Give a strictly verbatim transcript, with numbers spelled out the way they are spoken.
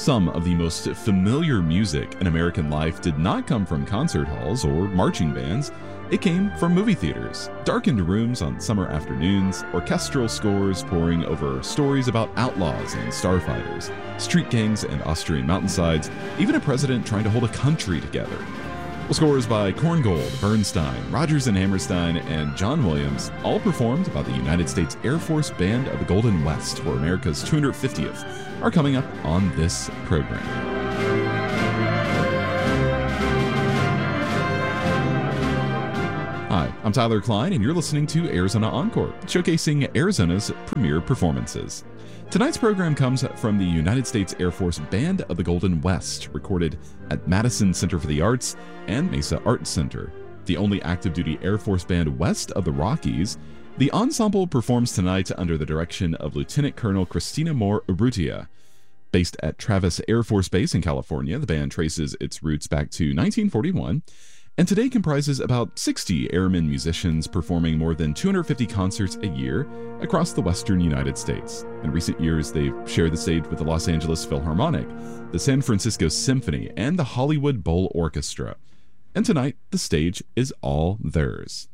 Some of the most familiar music in American life did not come from concert halls or marching bands. It came from movie theaters, darkened rooms on summer afternoons, orchestral scores pouring over stories about outlaws and starfighters, street gangs and Austrian mountainsides, even a president trying to hold a country together. Well, scores by Korngold, Bernstein, Rodgers and Hammerstein, and John Williams, all performed by the United States Air Force Band of the Golden West for America's two hundred fiftieth, are coming up on this program. Hi, I'm Tyler Klein, and you're listening to Arizona Encore, showcasing Arizona's premier performances. Tonight's program comes from the United States Air Force Band of the Golden West, recorded at Madison Center for the Arts and Mesa Arts Center. The only active-duty Air Force band west of the Rockies, the ensemble performs tonight under the direction of Lieutenant Colonel Christina Moore Urrutia. Based at Travis Air Force Base in California, the band traces its roots back to nineteen forty-one, and today comprises about sixty airmen musicians performing more than two hundred fifty concerts a year across the western United States. In recent years, they've shared the stage with the Los Angeles Philharmonic, the San Francisco Symphony, and the Hollywood Bowl Orchestra. And tonight, the stage is all theirs.